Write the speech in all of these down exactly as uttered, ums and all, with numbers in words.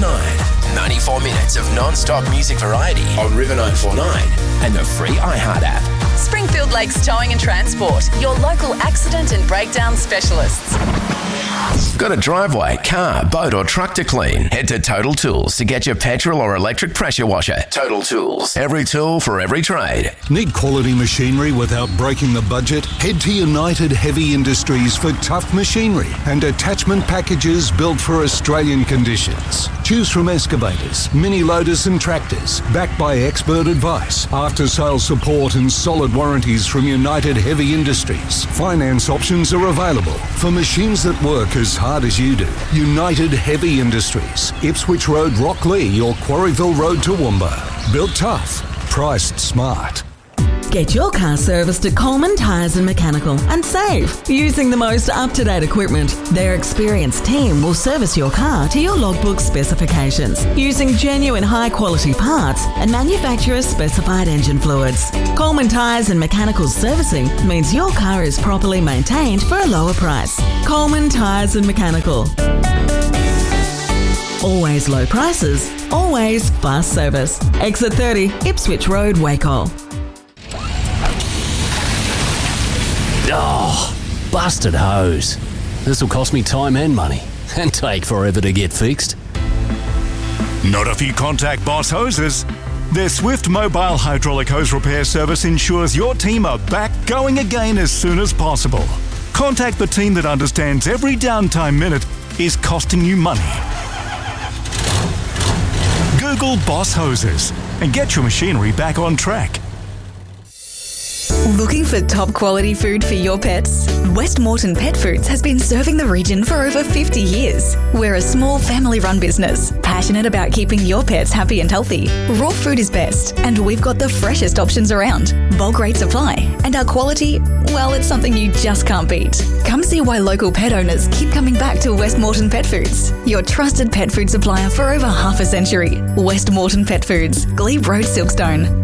nine. ninety-four minutes of non-stop music variety on River nine four nine and the free iHeart app. Springfield Lakes Towing and Transport, your local accident and breakdown specialists. Got a driveway, car, boat or truck to clean? Head to Total Tools to get your petrol or electric pressure washer. Total Tools. Every tool for every trade. Need quality machinery without breaking the budget? Head to United Heavy Industries for tough machinery and attachment packages built for Australian conditions. Choose from excavators, mini loaders and tractors, backed by expert advice, after-sales support and solid warranties from United Heavy Industries. Finance options are available for machines that work as hard as you do. United Heavy Industries, Ipswich Road, Rocklea or Quarryville Road, Toowoomba. Built tough, priced smart. Get your car serviced at Coleman Tyres and Mechanical and save using the most up-to-date equipment. Their experienced team will service your car to your logbook specifications using genuine high-quality parts and manufacturer-specified engine fluids. Coleman Tyres and Mechanical servicing means your car is properly maintained for a lower price. Coleman Tyres and Mechanical. Always low prices, always fast service. Exit thirty, Ipswich Road, Wacol. Oh, busted hose. This will cost me time and money and take forever to get fixed. Not if you contact Boss Hoses. Their swift mobile hydraulic hose repair service ensures your team are back going again as soon as possible. Contact the team that understands every downtime minute is costing you money. Google Boss Hoses and get your machinery back on track. Looking for top quality food for your pets? West Moreton Pet Foods has been serving the region for over fifty years. We're a small family-run business, passionate about keeping your pets happy and healthy. Raw food is best, and we've got the freshest options around. Bulk rate supply, and our quality, well, it's something you just can't beat. Come see why local pet owners keep coming back to West Moreton Pet Foods, your trusted pet food supplier for over half a century. West Moreton Pet Foods, Glebe Road, Silkstone.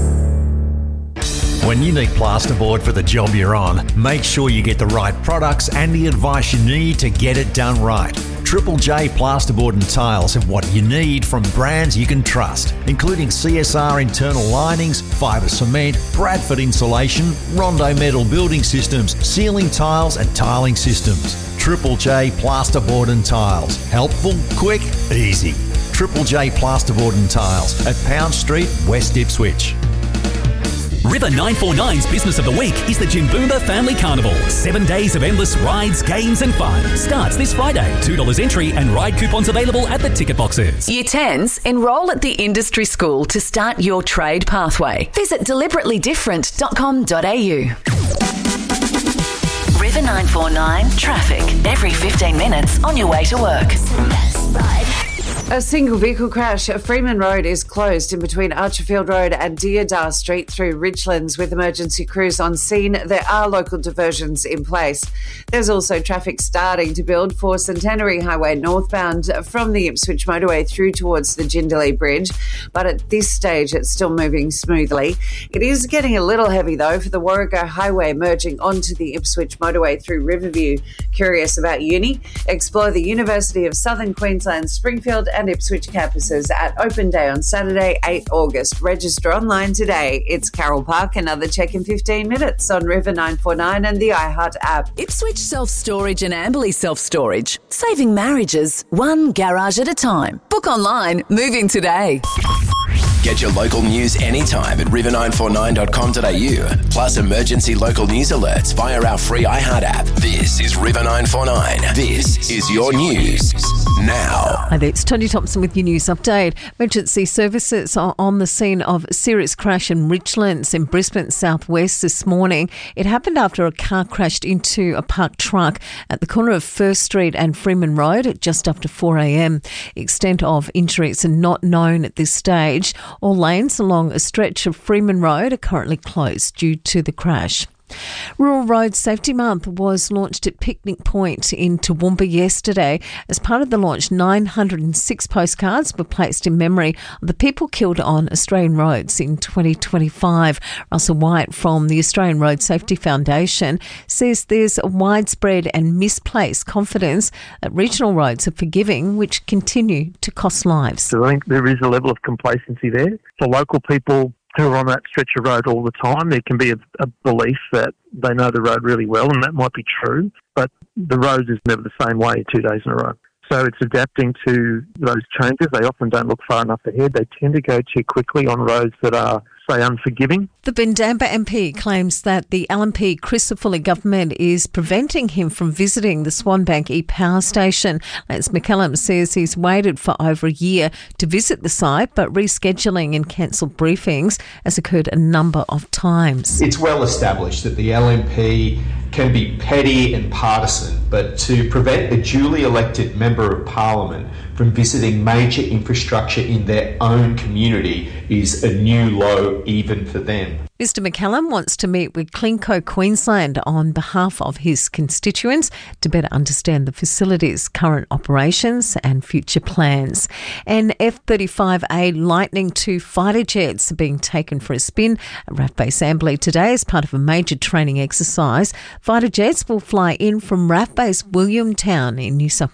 When you need plasterboard for the job you're on, make sure you get the right products and the advice you need to get it done right. Triple J Plasterboard and Tiles have what you need from brands you can trust, including C S R internal linings, fibre cement, Bradford insulation, Rondo metal building systems, ceiling tiles and tiling systems. Triple J Plasterboard and Tiles. Helpful, quick, easy. Triple J Plasterboard and Tiles at Pound Street, West Ipswich. River nine four nine's Business of the Week is the Jimboomba Family Carnival. Seven days of endless rides, games and fun. Starts this Friday. two dollars entry and ride coupons available at the ticket boxes. Year tens, enrol at the Industry School to start your trade pathway. Visit deliberately different dot com dot a u. River nine four nine traffic. Every fifteen minutes on your way to work. A single vehicle crash at Freeman Road is closed in between Archerfield Road and Deodar Street through Richlands with emergency crews on scene. There are local diversions in place. There's also traffic starting to build for Centenary Highway northbound from the Ipswich motorway through towards the Jindalee Bridge, but at this stage it's still moving smoothly. It is getting a little heavy though for the Warrego Highway merging onto the Ipswich motorway through Riverview. Curious about uni? Explore the University of Southern Queensland, Springfield and Ipswich campuses at Open Day on Saturday, the eighth of August. Register online today. It's Carol Park. Another check in fifteen minutes on River nine four nine and the iHeart app. Ipswich Self-Storage and Amberley Self-Storage. Saving marriages, one garage at a time. Book online. Move in today. Get your local news anytime at river nine four nine dot com dot a u. Plus emergency local news alerts via our free iHeart app. This is River nine four nine. This is your news now. Hi there, it's Tony Thompson with your news update. Emergency services are on the scene of a serious crash in Richlands in Brisbane southwest this morning. It happened after a car crashed into a parked truck at the corner of First Street and Freeman Road just after four a m. Extent of injuries are not known at this stage. All lanes along a stretch of Freeman Road are currently closed due to the crash. Rural Road Safety Month was launched at Picnic Point in Toowoomba yesterday. As part of the launch, nine hundred six postcards were placed in memory of the people killed on Australian roads in twenty twenty-five. Russell White from the Australian Road Safety Foundation says there's a widespread and misplaced confidence that regional roads are forgiving, which continue to cost lives. So I think there is a level of complacency there. For local people who are on that stretch of road all the time, there can be a, a belief that they know the road really well, and that might be true, but the road is never the same way two days in a row. So it's adapting to those changes. They often don't look far enough ahead. They tend to go too quickly on roads that are, say, unforgiving. The Bindamba M P claims that the L N P Crisafulli government is preventing him from visiting the Swanbank e-Power Station. Lance McCallum says he's waited for over a year to visit the site, but rescheduling and cancelled briefings has occurred a number of times. It's well established that the L N P can be petty and partisan, but to prevent a duly elected Member of Parliament from visiting major infrastructure in their own community is a new low even for them. Mister McCallum wants to meet with Cleanco Queensland on behalf of his constituents to better understand the facility's current operations and future plans. And F thirty-five A Lightning two fighter jets are being taken for a spin at R A F Base Amberley today as part of a major training exercise. Fighter jets will fly in from R A F Base Williamtown in New South